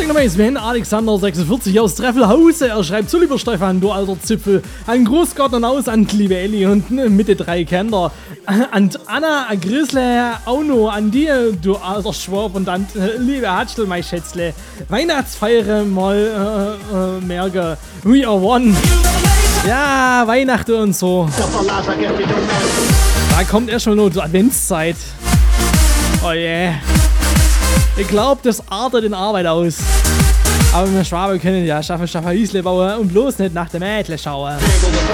nochmal Sven Alexander 46 aus Treffelhause. Er schreibt so: Lieber Stefan, du alter Zipfel. Ein Grußgarten aus an die liebe Elli und Mitte 3 Kinder. An Anna, a Grisle, auch noch an dir, du alter Schwab. Und an liebe Hatschel, mein Schätzle. Weihnachtsfeiere mal merke. We are one. Ja, Weihnachten und so. Da kommt erst schon noch die Adventszeit. Oh yeah. Ich glaube, das artet in Arbeit aus. Aber wir Schwaben können ja Schaffe Hiesle bauen und bloß nicht nach dem Mädle schauen.